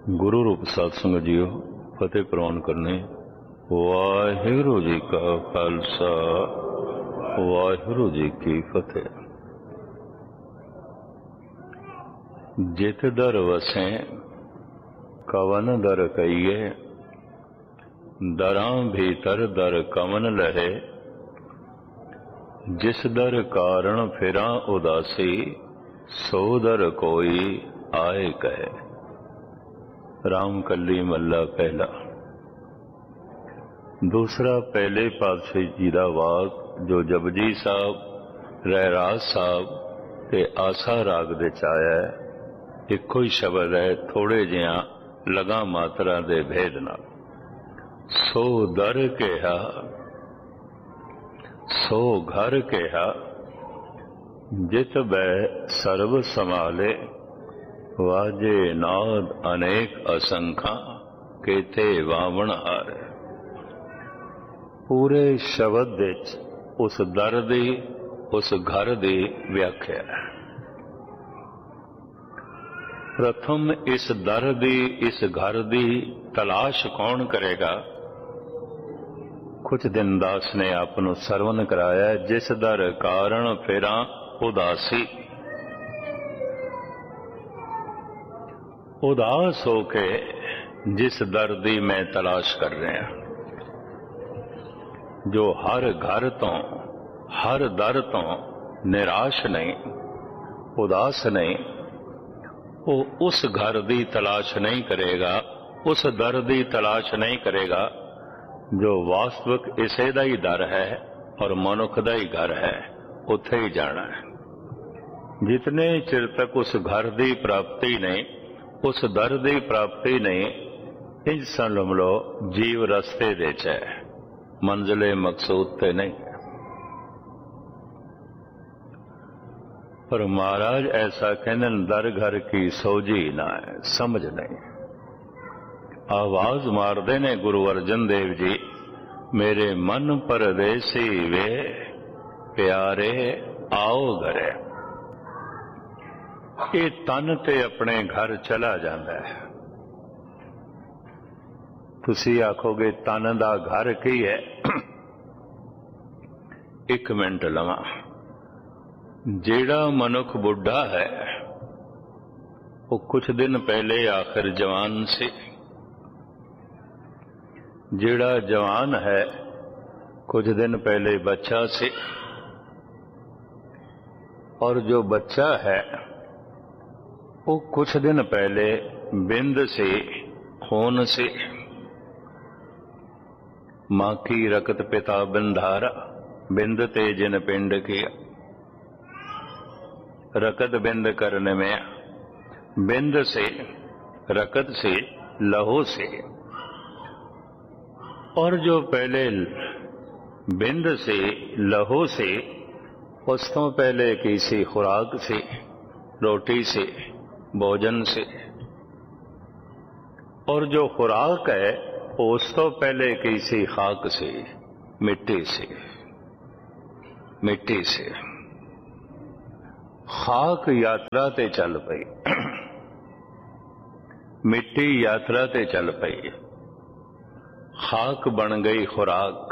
गुरु रूप सत्संग जीओ फतेह प्रवान करने। वाहिगुरु जी का खालसा वाहिगुरु जी की फतेह। जित दर वसें कवन दर कहिए, दरां भीतर दर कवन लहे। जिस दर कारण फिरां उदासी, सो दर कोई आए कहे। राम कली मल्ला पहला। दूसरा पहले पातशाही जी का वाक जो जपजी साहब रहराज साहब ते आसा राग दे आया है। इको ही शब्द है, थोड़े जिहा लगा मात्रा दे भेद नाल। सो दर कहा सो घर कहा, जित बै सर्व संभाले। वाजे नाद अनेक असंख्या, केते वावण हार। पूरे शब्द विच उस दर दी उस घर दी व्याख्या है। प्रथम इस दर दी इस घर दी तलाश कौन करेगा। कुछ दिन दास ने आपनों सरवण कराया, जिस दर कारण फिरां उदासी। उदास होके जिस दर दी मैं तलाश कर रहा, जो हर घर तो हर दर तो निराश नहीं उदास नहीं, वो उस घर दी तलाश नहीं करेगा, उस दर दी तलाश नहीं करेगा जो वास्तविक इसे दा ही दर है और मनुख दा ही घर है। उत्थे ही जाना है। जितने चिर तक उस घर दी प्राप्ति नहीं, उस दर दी प्राप्ति नहीं, इंज समझ लो जीव रस्ते दे च है, मंजिले मकसूद ते नहीं। पर महाराज ऐसा कहने, दर घर की सोझी ना है, समझ नहीं। आवाज मारदे ने गुरु अर्जन देव जी, मेरे मन परदेसी वे प्यारे आओ घरे। ये तन ते अपने घर चला जाता है। तुसी आखोगे तन दा घर की है। एक मिनट लवा। जेड़ा मनुख बुढ़ा है वो कुछ दिन पहले आखिर जवान से, जेड़ा जवान है कुछ दिन पहले बच्चा से, और जो बच्चा है वो कुछ दिन पहले बिंद से खून से। मां की रकत पिता बंधारा, बिंद ते जिन पिंड किया। रकत बिंद करने में, बिंद से रकत से लहू से। और जो पहले बिंद से लहू से, उस तो पहले किसी खुराक से, रोटी से, भोजन से। और जो खुराक है उस तो पहले किसी खाक से, मिट्टी से। मिट्टी से खाक यात्रा ते चल पई, मिट्टी यात्रा ते चल पई, खाक बन गई खुराक,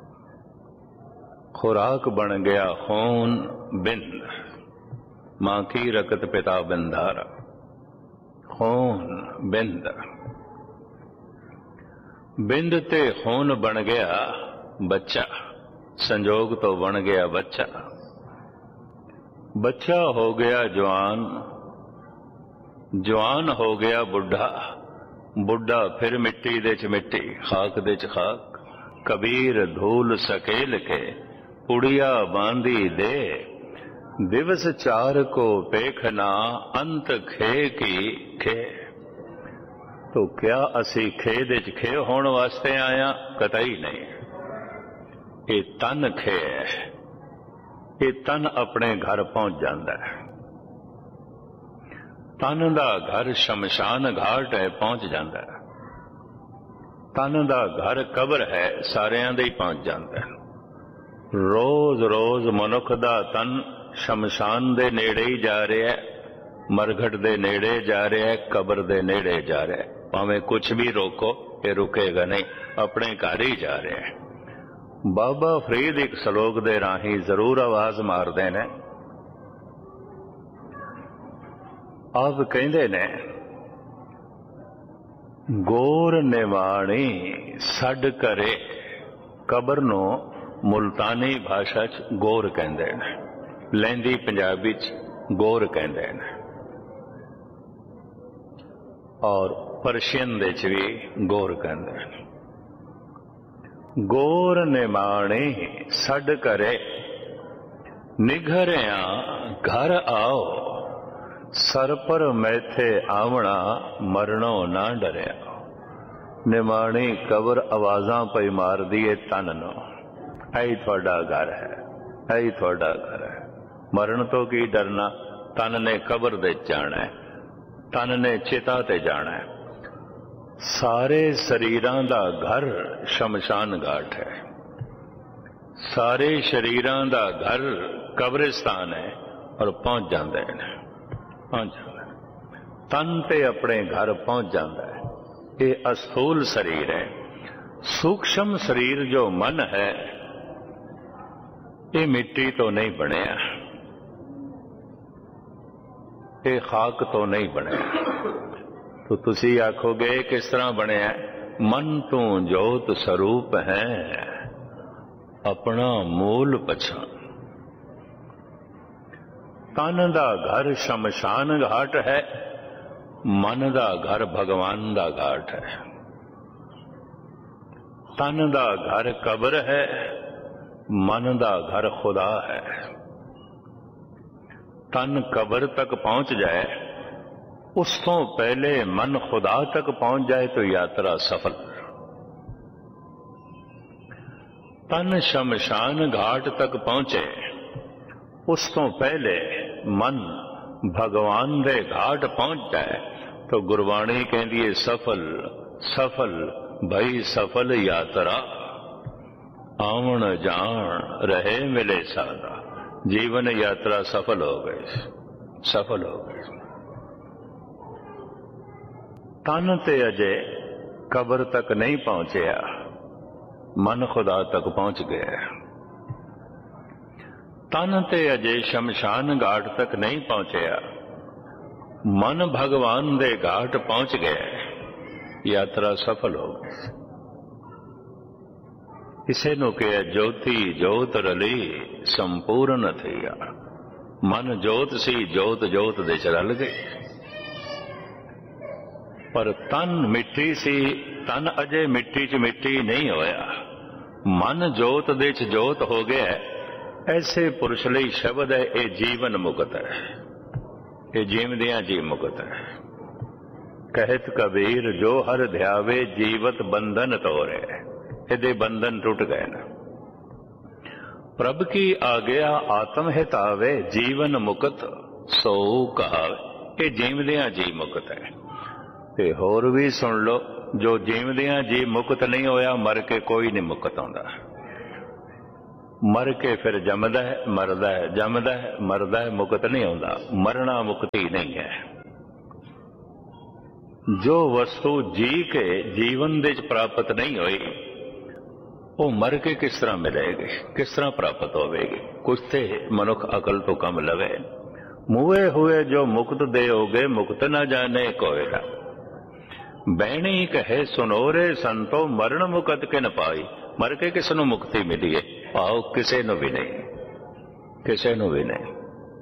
खुराक बन गया खून बिंद। मां की रकत पिता बंधारा, खून बिंद। बिंद ते खून बन गया बच्चा, संजोग तो बन गया बच्चा। बच्चा हो गया जवान, जवान हो गया बुढ़ा, बुढ़ा फिर मिट्टी दे च मिट्टी, खाक दे च खाक। कबीर धूल सकेल के पुड़िया बांधी दे। दिवस चार को पेखना, अंत खे की खे। तो क्या असी खे दे च खे होण वास्ते आया? कतई नहीं। ये तन खे है, ये तन अपने घर पहुंच जाता है। तन दा घर शमशान घाट है, पहुंच जाता है। तन दा घर कब्र है, सारियां दे ही पहुंच जाता है। रोज रोज मनुख दा तन शमशान दे नेड़े ही जा रहा है, मरघट दे नेड़े जा रहा है, कब्र दे नेड़े जा रहा है। भावें कुछ भी रोको ये रुकेगा नहीं, अपने घर ही जा रहे हैं। बाबा फरीद एक सलोक दे राही जरूर आवाज मारते ने, आप कहते ने गोर निवाणी सड करे, कबर नो मुल्तानी भाषा च गोर कहते हैं, लैंदी पंजाबी च गोर कहते हैं, और परशियन दे च भी गोर कहते हैं। गोर निमाणे सड करे, निघरिया घर आओ, सर पर मैथे आवना मरणों ना डरिया। निमाणी कबर आवाजा पई मार दिए तन नो, ऐ थोड़ा घर है, ऐ थोड़ा घर है। मरण तो की डरना, तन ने कबर दे जाना है, तन ने चिता ते जाना है। सारे शरीरां दा घर शमशान घाट है, सारे शरीरां दा घर कब्रिस्तान है, और पहुंच जाते हैं, पहुंच जाता है। तन ते अपने घर पहुंच जाता है। ये अस्थूल शरीर है। सूक्ष्म शरीर जो मन है, ये मिट्टी तो नहीं बनया, ये खाक तो नहीं बनया। तो तुसी आखोगे किस तरह बनया? मन तू जोत स्वरूप है, अपना मूल पछान। तन दा घर शमशान घाट है, मन दा घर भगवान दा घाट है। तन दा घर कब्र है, मन दा घर खुदा है। तन कब्र तक पहुंच जाए, उस तो पहले मन खुदा तक पहुंच जाए तो यात्रा सफल। तन शमशान घाट तक पहुंचे, उस तो पहले मन भगवान दे घाट पहुंच जाए तो गुरबाणी कहती है सफल सफल भई सफल यात्रा, आवन जान रहे मिले सादा। जीवन यात्रा सफल हो गई, सफल हो गई। तन ते अजे कब्र तक नहीं पहुंचया, मन खुदा तक पहुंच गया। तन ते अजे शमशान घाट तक नहीं पहुंचया, मन भगवान दे घाट पहुंच गया, यात्रा सफल हो गई। इसे नु कहे ज्योति जोत रली संपूर्ण थिया। मन जोत सी, जोत जोत दे च रल गई। पर तन मिट्टी सी, तन अजे मिट्टी च मिट्टी नहीं होया, मन जोत दे च जोत हो गया। ऐसे पुरुष लई शब्द है, ये जीवन मुक्त है, ये जीवदियां जी मुक्त है। कहत कबीर जो हर ध्यावे जीवत बंधन तोरे, यदि बंधन टूट गए ना। प्रभ की आज्ञा आत्म हितावे, जीवन मुक्त सो कहावे। ये जीवदियां जी मुक्त है। ते होर भी सुन लो, जो जीवदियां जी मुक्त नहीं होया, मर के कोई नहीं मुक्त आंदा। मर के फिर जमदा है, मरदा है, जमदा है, मरदा है, मुक्त नहीं आंदा। मरना मुक्ति नहीं है। जो वस्तु जी के जीवन दे प्राप्त नहीं हुई, वो मर के किस तरह मिलेगी, किस तरह प्राप्त होगी? कुछ ते मनुख अकल तो कम लवे। मुए हुए जो मुक्त दे होगे, मुक्त न जाने कोयला। बैणी कहे सुनोरे संतो, मरण मुकत के न पाई। मर के किस नू मुक्ति मिली है? आओ किसे नू भी नहीं, किसे नू भी नहीं।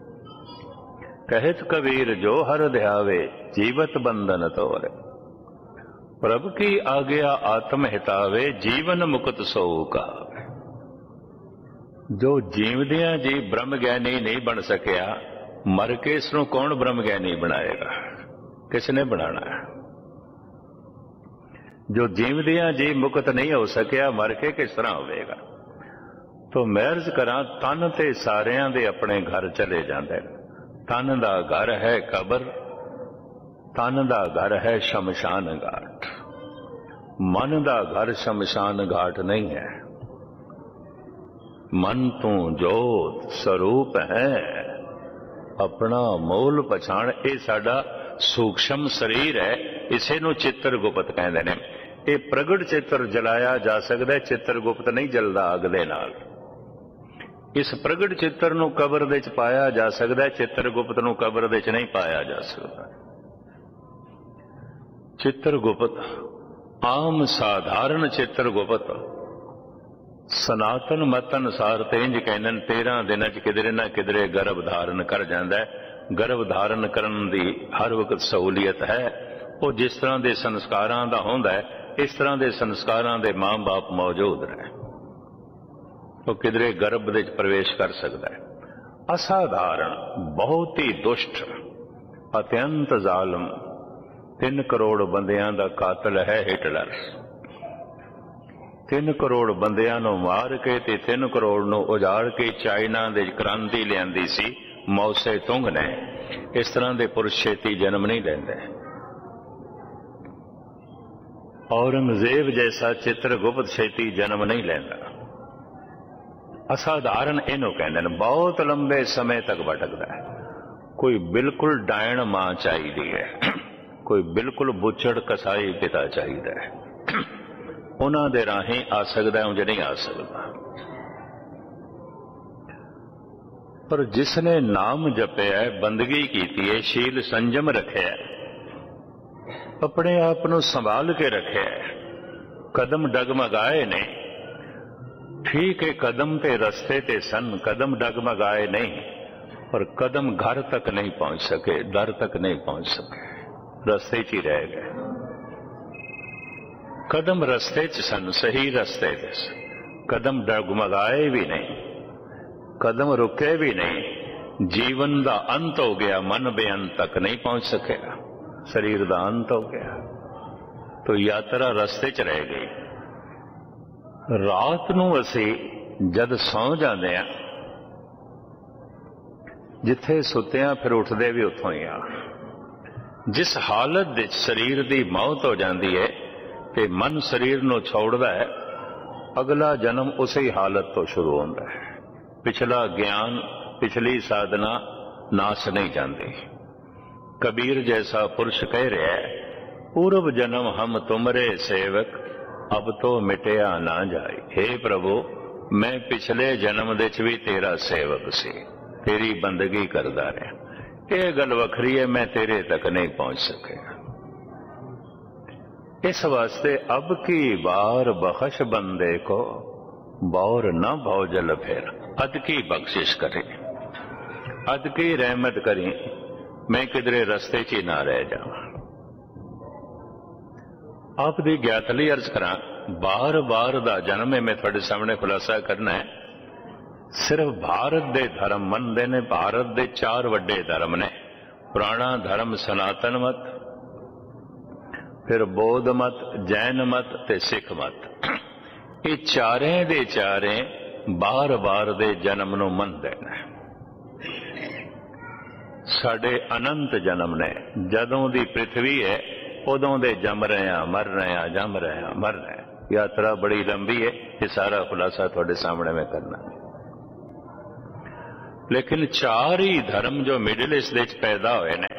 कहत कबीर जो हर ध्यावे, जीवत बंधन तोरे। प्रभु की आज्ञा आत्म हितावे, जीवन मुक्त सो कहावे। जो जीवदियां जी ब्रह्म ज्ञानी नहीं बन सकिया, मर के इसनू कौन ब्रह्म ज्ञानी बनाएगा? किसने बनाना है? जो जीवदियां जी मुक्त नहीं हो सकिया, मर के किस तरह होवेगा? तो मैं अर्ज करा, तन ते सारियां दे अपने घर चले जाते। तन दा घर है कब्र, तन दा घर है शमशान घाट। मन दा घर शमशान घाट नहीं है। मन तू जोत स्वरूप है, अपना मूल पछाण। ये साडा सूक्ष्म शरीर है, इसे नूं चित्रगुप्त कहंदे ने। ये प्रगट चित्र जलाया जा सकता है, चित्रगुप्त नहीं जलदा अग दे नाल। इस प्रगट चित्र नूं कबर दे च पाया जा सकता है, चित्रगुप्त नूं कबर दे च नहीं पाया जा सकता। चित्रगुप्त आम साधारण चित्रगुप्त सनातन मत अनुसार ते इंज कहंदे ने 13 दिनां च किधरे ना किधरे गर्भ धारण कर जांदा है। गर्भ धारण करन दी हर वक्त सहूलियत है। वो जिस तरह के संस्कारां दा हुंदा है, इस तरह के संस्कारां दे मां बाप मौजूद रहे, वो किधरे गर्भ दे प्रवेश कर सकता है। असाधारण बहुत ही दुष्ट अत्यंत जालम 3 करोड़ बंदियां दा कातल है हिटलर। 3 करोड़ बंदियां नूं मार के ते 3 करोड़ नूं उजाड़ के चाइना दे क्रांति लियांदी सी मौसे तुंग ने। इस तरह के पुरुष छेती जन्म नहीं लेंदे। औरंगजेब जैसा चित्रगुप्त छेती जन्म नहीं लेंदा। असाधारण इनू कहते हैं। बहुत लंबे समय तक भटकता है। कोई बिल्कुल डायण मां चाहिए है, कोई बिल्कुल बुचड़ कसाई पिता चाहिए है, उन्हां दे राही आ सकता है, उंज नहीं आ सकता। पर जिसने नाम जपया है, बंदगी की है, शील संजम रखे है, अपने आप को संभाल के रखे है, कदम डगमगाए ने, ठीक है कदम ते रस्ते ते सन, कदम डगमगाए नहीं, और कदम घर तक नहीं पहुंच सके, दर तक नहीं पहुंच सके, रस्ते च ही रह गए। कदम रस्ते च सन, सही रस्ते च, कदम डगमगाए भी नहीं, कदम रुके भी नहीं। जीवन का अंत हो गया, मन बेअंत तक नहीं पहुंच सके, शरीर का अंत हो गया, तो यात्रा रस्ते च रह गई। रात नूं असी जद सौ जाते हैं, जिथे सुत्तियां फिर उठते भी उथों ही आ। जिस हालत दे शरीर की मौत हो जाती है ते मन शरीर नूं छोड़दा है, अगला जन्म उसी हालत तो शुरू होता है। पिछला ज्ञान, पिछली साधना नाश नहीं जाती। कबीर जैसा पुरुष कह रहा है, पूर्व जन्म हम तुमरे सेवक, अब तो मिटया ना जाए। हे प्रभु, मैं पिछले जन्म दे च भी तेरा सेवक सी, तेरी बंदगी करदा रहा। यह गल वखरी है, मैं तेरे तक नहीं पहुंच सकेगा। इस वास्ते अब की बार बख्श बंदे को, बौर न भौजल फिर, अद की बख्शिश करे, अद की रहमत करी, मैं किधरे रस्ते च ना रह जावां। आप दी ज्ञातली अर्ज करा, बार बार दा जन्म है, मैं थोड़े सामने खुलासा करना है। सिर्फ भारत दे धर्म मनदे ने, भारत दे 4 वड्डे धर्म ने। पुराना धर्म सनातन मत, फिर बौद्ध मत, जैन मत ते सिख मत। ये चारे दे चारे बार बार दे जन्म नूं मनदे ने। साडे अनंत जन्म ने, जदों दी पृथ्वी है उदों दे जम रहे हैं, मर रहे हैं, जम रहे हैं, मर रहे हैं। यात्रा बड़ी लंबी है, ये सारा खुलासा थोड़े सामने में करना है। लेकिन 4 ही धर्म जो मिडिल ईस्ट दे पैदा हुए ने,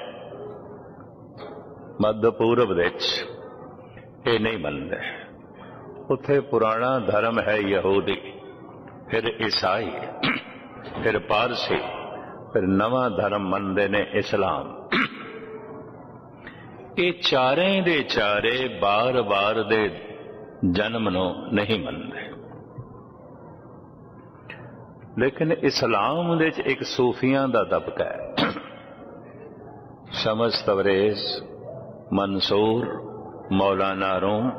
मध्य पूर्व दे ये नहीं मनते। उत्थे पुराना धर्म है यहूदी, फिर ईसाई, फिर पारसी, फिर नवा धर्म मनते ने इस्लाम। ये चारे दे चारे बार बार दे जन्म नूं नहीं मनते। लेकिन इस्लाम दे एक सूफियां दा तबका है। शमस तबरेज, मंसूर, मौलाना रूम,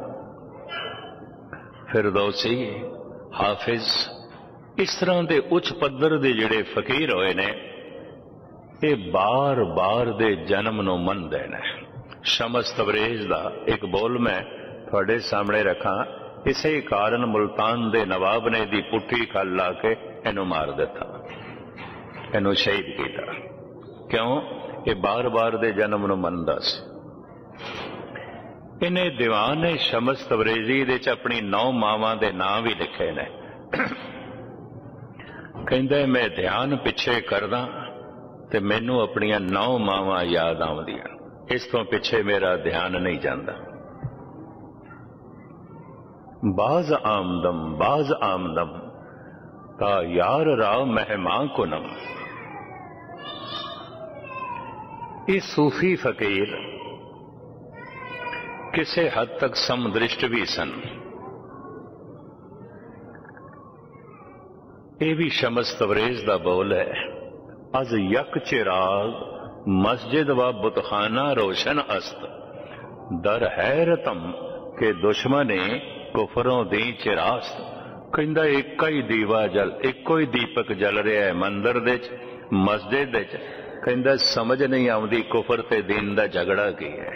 फिरदौसी, हाफिज, इस तरह के उच्च पद्धर के जिहड़े फकीर होए ने, ये बार बार दे जन्म नूं मनदे ने। शमस तबरेज दा एक बोल मैं थोड़े सामने रखा। इसे कारण मुल्तान दे नवाब ने दी पुट्ठी खल ला के इनू मार दिता, इनू शहीद किया। क्यों? ये बार बार दे जन्म नूं मनदा सी। इन्हें दीवान ने शमस तबरेजी दे च अपनी 9 मावां दे नाम भी लिखे ने। कहंदे मैं ध्यान पिछे करदा ते मैनू अपनियां 9 मावां याद आउंदियां। इस तो पिछे मेरा ध्यान नहीं जाता। बाज आमदम ता यार राव मेहमां कुनम। ये सूफी फकीर किसी हद तक समदृष्ट भी सन। ये भी शमस तबरेज दा बोल है, अज यक चिराग मस्जिद व बुतखाना रोशन अस्त, दर हैरतम के दुश्मने कुफरों दी चिरास्त। कहंदा एक ही दीवा जल, एको ही दीपक जल रहा है मंदिर दे मस्जिद दे। कहंदा समझ नहीं आउंदी कुफर ते दीन दा झगड़ा की है।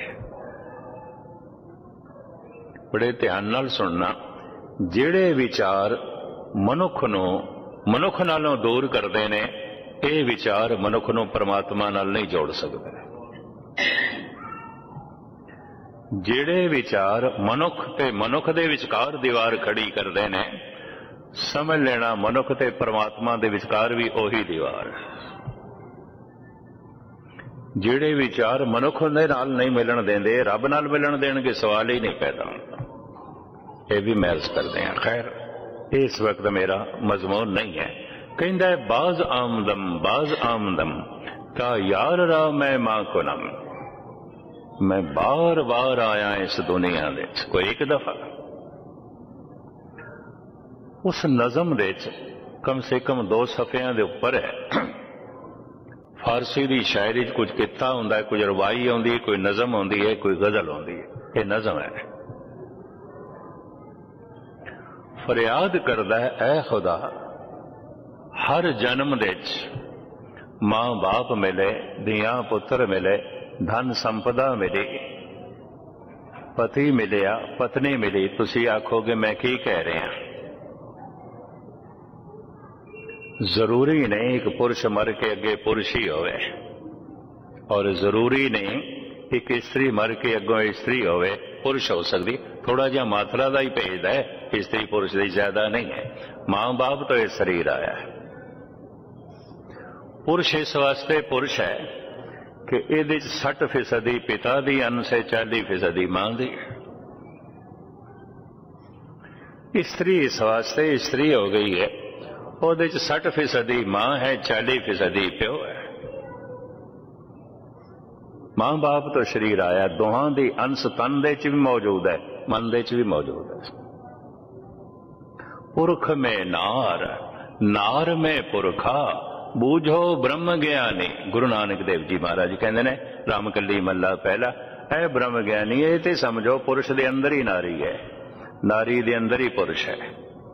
बड़े ध्यान नाल सुनना, जेड़े विचार मनुख नालों दूर करते ने, ये विचार मनुख नूं परमात्मा नाल नहीं जोड़ सकते। जेड़े विचार मनुख दे विचकार दीवार खड़ी करते ने, समझ लेना मनुख ते परमात्मा दे विचकार भी ओही दीवार। जेड़े विचार मनुख दे नाल नहीं मिलन देंदे, रब नाल मिलन देणगे, सवाल ही नहीं पैदा होता। ये भी महज करते हैं। खैर, इस वक्त मेरा मजमून नहीं है। कहंदा है बाज आमदम ता यार रा मैं मां कुनम। मैं बार बार आया इस दुनिया दे, कोई एक दफा। उस नज़म दे कम से कम 2 सफ़ियां दे उपर है। फारसी दी शायरी कुछ किता हुंदा है, कुछ रवाई आउंदी है, कोई नज़म आउंदी है, कोई गजल आउंदी है। ये नज़म है। फरियाद करदा है, ऐ खुदा हर जन्म दे मां बाप मिले, धियां पुत्र मिले, धन संपदा मिली, पति मिलिया, पत्नी मिली। तुसी आखोगे मैं की कह रहा। जरूरी नहीं एक पुरुष मर के अगे पुरुष ही होवे, और जरूरी नहीं एक स्त्री मर के अगों स्त्री होवे पुरुष हो सकती। थोड़ा जिहा मात्रा का ही भेद है, स्त्री पुरुष की ज्यादा नहीं है। मां बाप तो यह शरीर आया है। पुरुष इस वास्ते पुरुष है कि ये 60% पिता दी अंश है, 40% मां दी। स्त्री इस वास्ते स्त्री हो गई है, ਉਹਦੇ 60% मां है, 40% प्यो है। मां बाप तो शरीर आया, दोहां दी अंश तन दे च भी मौजूद है, मन दे च भी मौजूद है। पुरख में नार, नार में पुरखा, बूझो ब्रह्म ज्ञानी। गुरु नानक देव जी महाराज कहते ने रामकली मल्ला पहला, ऐ ब्रह्म ज्ञानी, ये ते समझो पुरुष दे अंदर ही नारी है, नारी दे अंदर ही पुरुष है।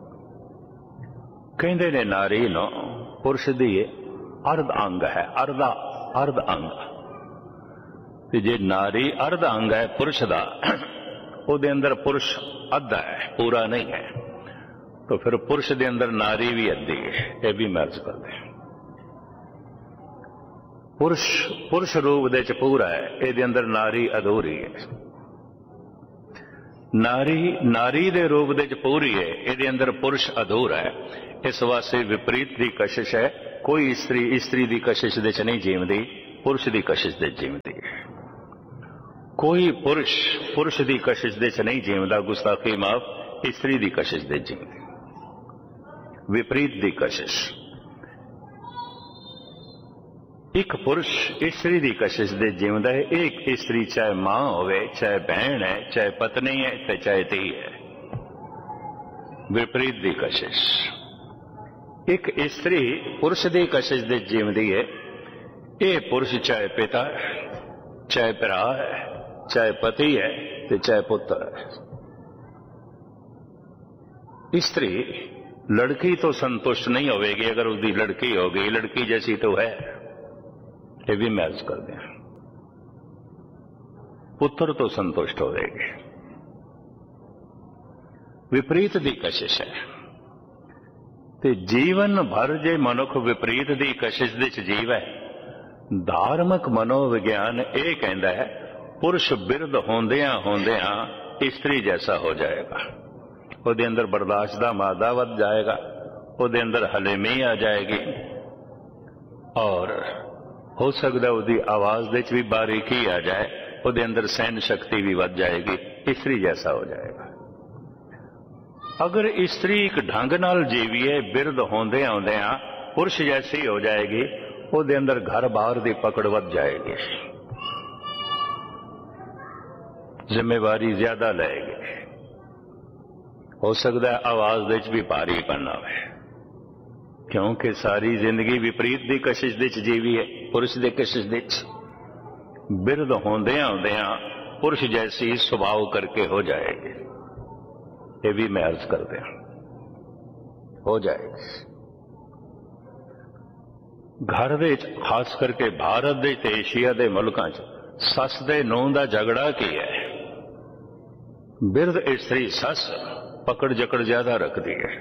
कहते ने नारी नो पुरुष दी अर्ध अंग है, अर्ध अंग। जे नारी अर्ध अंग है पुरुष दा, ਉਹਦੇ अंदर पुरुष अद्धा है, पूरा नहीं है, तो फिर पुरुष दे अंदर नारी भी अद्धी है। यह भी मर्ज करते हैं। पुरुष रूप दे च पूरा है, ਇਹਦੇ अंदर नारी अधूरी है। नारी दे रूप दे च पूरी है, ਇਹਦੇ अंदर पुरुष अधूरा है। इस वास्ते विपरीत की कशिश है। कोई स्त्री की कशिश दे च नहीं जीवती, पुरुष की कशिश दे जीवती है। कोई पुरुष की कशिश दे च नहीं जीवता, गुस्ताखी माफ, स्त्री की कशिश दे जीवती। विपरीत की कशिश। एक पुरुष स्त्री की कशिश दे जीवता है। एक स्त्री चाहे मां होवे, चाहे बहन है, चाहे पत्नी है, चाहे धी है। विपरीत की कशिश। एक स्त्री पुरुष की कशिश दे जीवती है। ये पुरुष चाहे पिता है, चाहे भरा है, चाहे पति है, तो चाहे पुत्र है। स्त्री लड़की तो संतुष्ट नहीं होगी अगर उसकी लड़की होगी, लड़की जैसी तो है, ये भी महज कर दें। पुत्र तो संतुष्ट होगी। विपरीत की कशिश है। ते जीवन भर जे मनुख विपरीत की कशिश दे च जीव है, धार्मिक मनोविज्ञान ये कहता है पुरुष बिरध होंदियां होंदियां स्त्री जैसा हो जाएगा। ਉਹਦੇ अंदर बर्दाश्त का मादा वध जाएगा, ਉਹਦੇ अंदर हलेमी आ जाएगी, और हो सकता उसकी आवाज दे भी बारीकी आ जाए, ਉਹਦੇ ਅੰਦਰ सहन शक्ति भी ਵੱਧ जाएगी, इस्त्री जैसा हो जाएगा। अगर इस्त्री एक ढंग नाल जीवीए, बिरध होंदे आउंदियां पुरुष जैसी हो जाएगी, ਉਹਦੇ अंदर घर बाहर की पकड़ ਵੱਧ जाएगी, जिम्मेवारी ज्यादा लेगी। हो सकता है आवाज दे भी भारीपन आवे, क्योंकि सारी जिंदगी विपरीत की कशिश दे जीवी है, पुरुष की कशिश दे। बिरध होंदियां होंदियां पुरुष जैसी स्वभाव करके हो जाएगी, ये भी मैं अर्ज कर दिया, हो जाएगी। घर दे खास करके भारत दे ते एशिया के मुल्कां च सस दे नूंह दा झगड़ा की है। बिरध इस्त्री सस पकड़ जकड़ ज्यादा रखती है,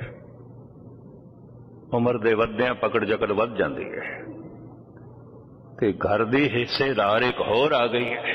उम्र दे वधियां पकड़ जकड़ वध जाती है, ते घर दी हिस्सेदार एक होर आ गई है,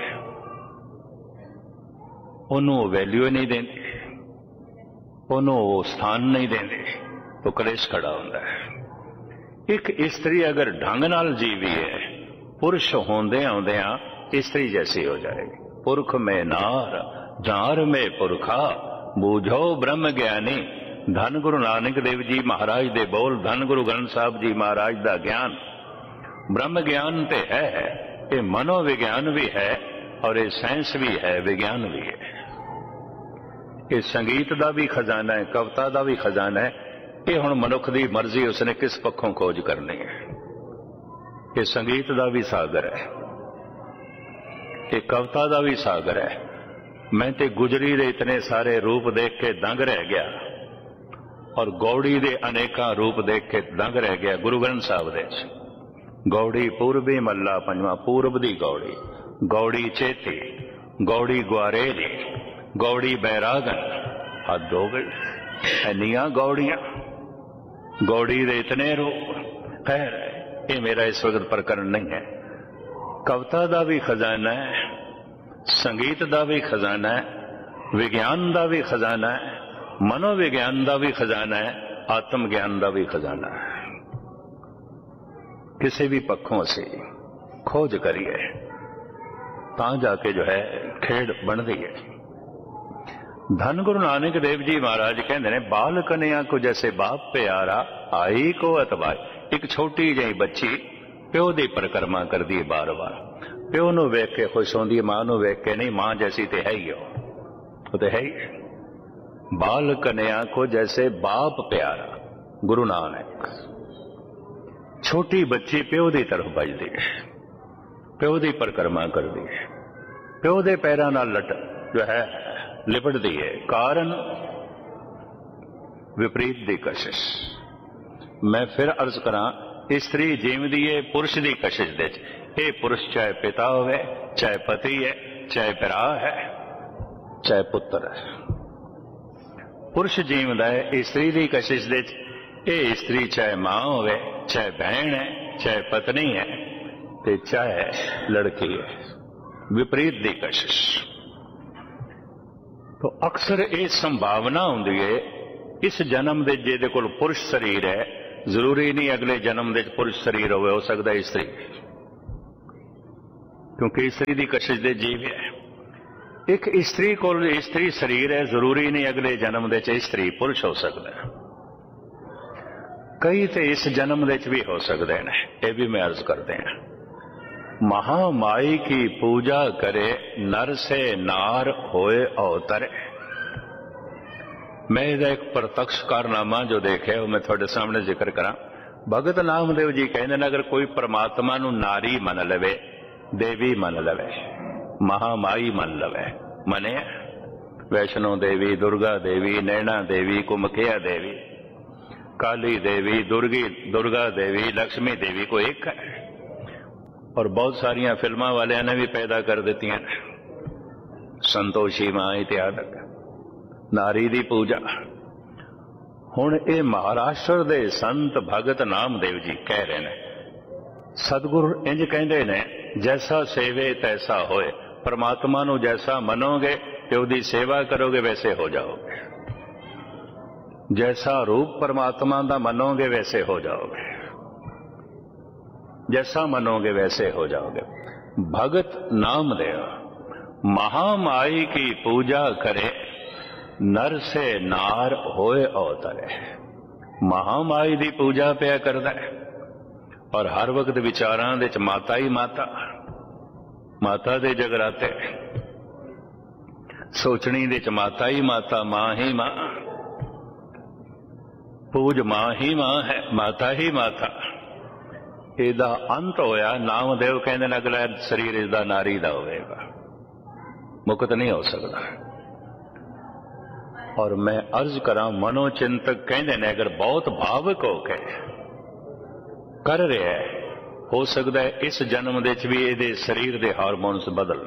उन्होंने वैल्यू नहीं देंदी, उन्होंने स्थान नहीं देंदी, तो कलेश खड़ा होता है। एक स्त्री अगर ढंग नाल जीवी है, पुरुष होंदे आउंदियां स्त्री जैसी हो जाएगी। पुरख में नार जार में पुरखा, बूझो ब्रह्म ज्ञानी। धन गुरु नानक देव जी महाराज दे बोल, धन गुरु ग्रंथ साहब जी महाराज दा ज्ञान। ब्रह्म ज्ञान ते है, ये मनोविज्ञान भी है और ये साइंस भी है, विज्ञान भी है। ये संगीत का भी खजाना है, कविता का भी खजाना है। ये हुण मनुख की मर्जी, उसने किस पक्षों खोज करनी है। ये संगीत का भी सागर है, ये कविता का भी सागर है। मैं ते गुजरी दे इतने सारे रूप देख के दंग रह गया, और गौड़ी दे अनेका रूप देख के दंग रह गया। गुरु ग्रंथ साहब दे गौड़ी पूर्वी मल्ला पंजवा, पूर्व दी गौड़ी, गौड़ी चेती, गौड़ी ग्वारेरी, गौड़ी बैरागन। हद हो गई, इन्नियां गौड़ियां, गौड़ी दे इतने रूप। खैर, ये मेरा इस वक्त प्रकरण नहीं है। कविता का भी खजाना है, संगीत का भी खजाना है, विज्ञान का भी खजाना है, मनोविज्ञान का भी खजाना है, आत्म ज्ञान का भी खजाना है। किसी भी पक्षों से खोज करिए तां जाके जो है खेड बनती है। धन गुरु नानक देव जी महाराज कहते हैं, बाल कन्या को जैसे बाप प्यारा, आई को अतबाई। एक छोटी जी बच्ची प्यो की परिक्रमा करती है बार बार, प्यो नूं वेख के खुश होंदी है, मां नूं वेख के नहीं। मां जैसी तो है ही, वो तो है ही। बाल कन्या को जैसे बाप प्यारा, गुरु नानक। छोटी बच्ची प्यो की तरफ बजती है, प्यो की परिक्रमा करती है, प्यो के पैरों नाल लट जो है लिपटती है। कारण विपरीत की कशिश। मैं फिर अर्ज करा, स्त्री जीवदी है पुरुष की कशिश दे। ये पुरुष चाहे पिता होवे, चाहे पति है, चाहे भरा है, चाहे पुत्र है। पुरुष जीवदा है स्त्री की कशिश दे। ये स्त्री चाहे मां होवे, चाहे बहन है, चाहे पत्नी है, ते चाहे लड़की है। विपरीत की कशिश। तो अक्सर ये संभावना होंदी है, इस जन्म दे जेदे कोल पुरुष शरीर है, जरूरी नहीं अगले जन्म दे पुरुष शरीर हो सकता है स्त्री, क्योंकि स्त्री की कशिश दे जीव है। एक स्त्री को स्त्री शरीर है, जरूरी नहीं अगले जन्म दे स्त्री पुरुष हो सकता है। कई तो इस जन्म दे भी हो सकते हैं, ये भी मैं अर्ज करते हैं। महामाई की पूजा करे, नर से नार होए अवतरे। मैं इसका एक प्रत्यक्ष कारनामा जो देखे वो मैं थोड़े सामने जिक्र करा। भगत नामदेव जी कहते हैं, अगर कोई परमात्मा नू नारी मन लवे, देवी मन लवे, महामाई मन लवे, मने वैष्णो देवी, दुर्गा देवी, नैना देवी, कुमकिया देवी, काली देवी, दुर्गा देवी, लक्ष्मी देवी को एक है। और बहुत सारिया फिल्मां वाले ने भी पैदा कर दी हैं, संतोषी मां इत्यादि। नारी दी पूजा। हुण ये महाराष्ट्र दे संत भगत नामदेव जी कह रहे हैं, सतगुरु इंज कहते ने, जैसा सेवे तैसा होए। परमात्मा नू जैसा मनोगे ते उहदी सेवा करोगे वैसे हो जाओगे। जैसा रूप परमात्मा दा मनोगे वैसे हो जाओगे, जैसा मनोगे वैसे हो जाओगे। भगत नामदेव महामाई की पूजा करे, नर से नार होए अवतरे। महामाई की पूजा पिया करदा है और हर वक्त विचारां दे च माता ही माता, माता दे जगराते, सोचनी दे च माता ही माता, मां ही मां, पूज मां ही मां है, माता ही माता। ਇਹਦਾ अंत होया, नामदेव कहने अगला शरीर इसका नारी का होगा, मुक्त नहीं हो सकता। और मैं अर्ज करा, मनोचिंतक कहते ने अगर बहुत भावुक होके कर रहा है, हो सकता है इस जन्म दे भी ये शरीर के हारमोन्स बदलन,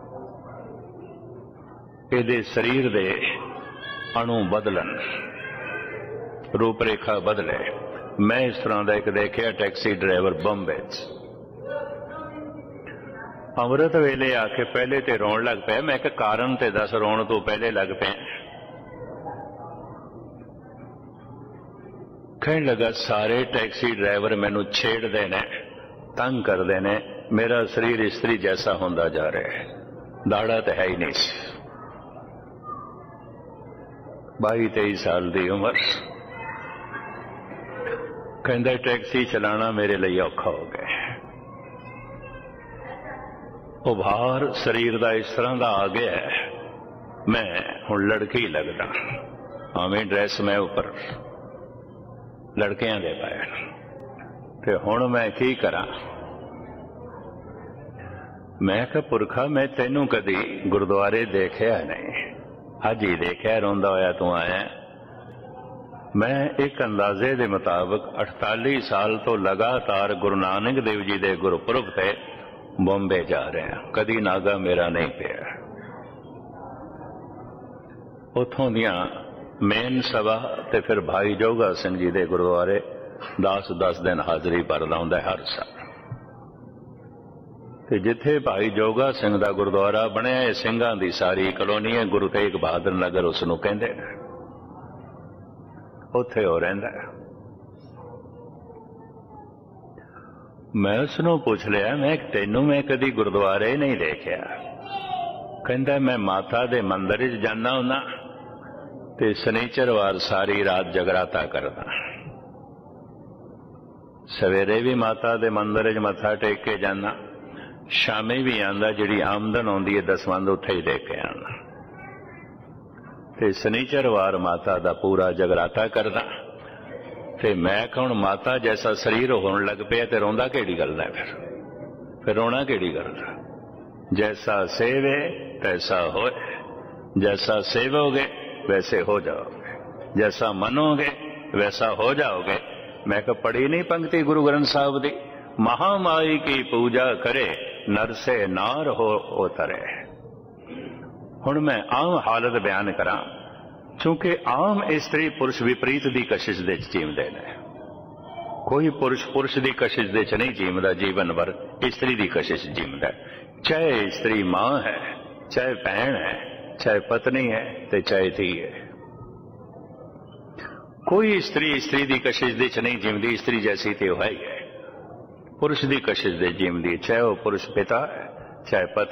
ये शरीर के अणु बदलन, रूपरेखा बदले। मैं इस तरह का एक देखा टैक्सी ड्राइवर बंबे अमृत वेले आके पहले तो रोन लग पाया। मैं कारण ते दस, रोन तो पहले लग पे। कहने लगा सारे टैक्सी ड्राइवर मैनू छेड़ते ने, तंग करते ने, मेरा शरीर स्त्री जैसा होंदा जा रहा है, दाड़ा तो है ही नहीं। 22-23 साल की उम्र। कहता टैक्सी चलाना मेरे लिए औखा हो गया। उभार शरीर का इस तरह का आ गया है, मैं हुण लड़की लगदा, आवें ड्रैस मैं उपर लड़कियां दे पाए, ते हुण मैं की करा। मैं कहा पुरखा मैं तेनू कदी गुरुद्वारे देखिया नहीं, अज ही देखिया रोंदा होया तू आया। मैं एक अंदाजे के मुताबिक 48 साल तो लगातार गुरु नानक देव जी के गुरपुरब से बॉम्बे जा रहे हैं, कदी नागा मेरा नहीं पिया। उथों दियां मेन सभा ते फिर भाई जोगा सिंह जी के गुरुद्वारे 10-10 दिन हाजरी भरदा हुंदा है हर साल। ते जिथे भाई जोगा सिंह का गुरुद्वारा बनया, सिंघां दी सारी कलोनी है, गुरु तेग बहादुर नगर उसनूं कहंदे ने, उत्थे हो रहिंदा है। मैं उसनों पूछ लिया, मैं तेनू मैं कदी गुरुद्वारे नहीं देखिया। कहंदा मैं माता दे मंदिर च जाना हुंदा ते शनिचरवार सारी रात जगराता करदा, सवेरे भी माता दे मंदिर च मत्था टेक के जाना, शामी भी आंदा, जिहड़ी आमदन आउंदी है दसवंध उत्थे ही दे के आना, ते शनिचरवार माता दा पूरा जगराता करदा। ते मैं हुण माता जैसा शरीर होने लग पिया ते रोंदा केड़ी गल दा, फिर रोना केड़ी गल दा। जैसा सेवे तैसा होए, जैसा सेवोगे वैसे हो जाओगे, जैसा मनोगे वैसा हो जाओगे। मैं कहा पढ़ी नहीं पंक्ति गुरु ग्रंथ साहब दी, महामाई की पूजा करे, नर से नार हो उतरे। हुण मैं आम हालत बयान करा, क्योंकि आम स्त्री पुरुष विपरीत की कशिश दे जीवदे ने। कोई पुरुष पुरुष की कशिश दे नहीं जीवदा, जीवन भर स्त्री की कशिश जीवदा। चाहे स्त्री मां है, चाहे भैन है, चाहे पत्नी है, ते चाहे धी है। कोई स्त्री स्त्री की कशिश दे नहीं जीवदी, स्त्री जैसी तो है ही है। पुरुष की कशिश दे जीवदी, चाहे वह पुरुष पिता है, चाहे पति